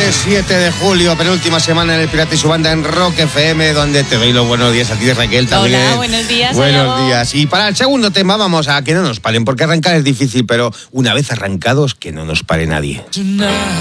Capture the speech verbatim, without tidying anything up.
Martes siete de julio, penúltima semana en el Pirata y su Banda en Rock F M, donde te doy los buenos días a ti, Raquel, también. Hola, buenos días. Buenos hola. días. Y para el segundo tema vamos a que no nos paren, porque arrancar es difícil, pero una vez arrancados, que no nos pare nadie. Tonight.